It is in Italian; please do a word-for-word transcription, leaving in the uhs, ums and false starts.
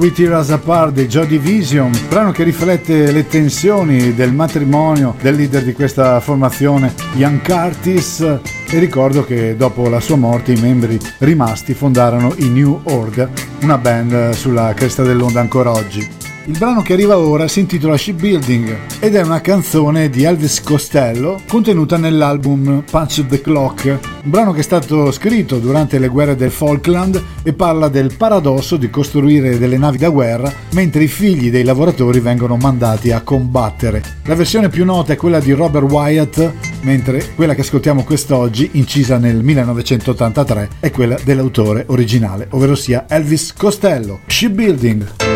We Tear Us Apart dei Joy Division, brano che riflette le tensioni del matrimonio del leader di questa formazione, Ian Curtis, e ricordo che dopo la sua morte i membri rimasti fondarono i New Order, una band sulla cresta dell'onda ancora oggi. Il brano che arriva ora si intitola Shipbuilding ed è una canzone di Elvis Costello contenuta nell'album Punch the Clock, un brano che è stato scritto durante le guerre del Falkland e parla del paradosso di costruire delle navi da guerra mentre i figli dei lavoratori vengono mandati a combattere. La versione più nota è quella di Robert Wyatt, mentre quella che ascoltiamo quest'oggi, incisa nel millenovecentottantatré, è quella dell'autore originale, ovvero sia Elvis Costello. Shipbuilding.